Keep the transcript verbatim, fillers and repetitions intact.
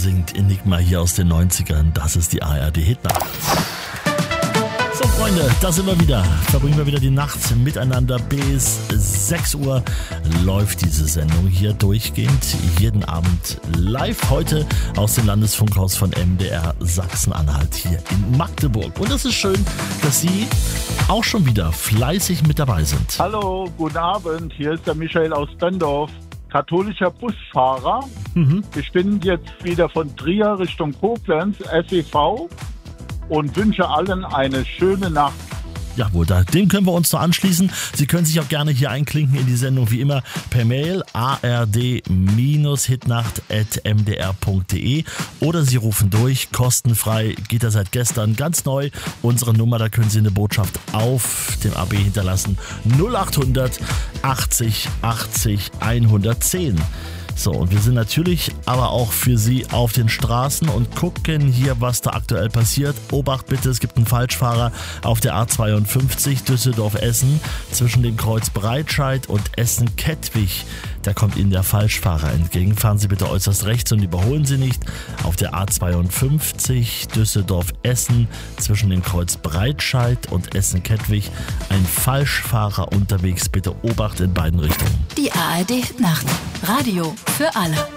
singt Enigma hier aus den neunzigern. Das ist die A R D-Hitnacht. So Freunde, da sind wir wieder. Verbringen wir wieder die Nacht miteinander. Bis sechs Uhr läuft diese Sendung hier durchgehend. Jeden Abend live heute aus dem Landesfunkhaus von M D R Sachsen-Anhalt hier in Magdeburg. Und es ist schön, dass Sie auch schon wieder fleißig mit dabei sind. Hallo, guten Abend. Hier ist der Michael aus Bendorf, katholischer Busfahrer. Mhm. Ich bin jetzt wieder von Trier Richtung Koblenz, S E V. Und wünsche allen eine schöne Nacht. Jawohl, dem können wir uns noch anschließen. Sie können sich auch gerne hier einklinken in die Sendung, wie immer per Mail a r d hitnacht at m d r punkt d e oder Sie rufen durch, kostenfrei, geht da seit gestern ganz neu. Unsere Nummer, da können Sie eine Botschaft auf dem A B hinterlassen. null acht hundert achtzig achtzig hundertzehn. So, und wir sind natürlich aber auch für Sie auf den Straßen und gucken hier, was da aktuell passiert. Obacht bitte, es gibt einen Falschfahrer auf der A zweiundfünfzig Düsseldorf-Essen zwischen dem Kreuz Breitscheid und Essen-Kettwig. Da kommt Ihnen der Falschfahrer entgegen. Fahren Sie bitte äußerst rechts und überholen Sie nicht. Auf der A zweiundfünfzig Düsseldorf-Essen zwischen dem Kreuz Breitscheid und Essen-Kettwig ein Falschfahrer unterwegs. Bitte Obacht in beiden Richtungen. Die A R D-Nacht. Radio für alle.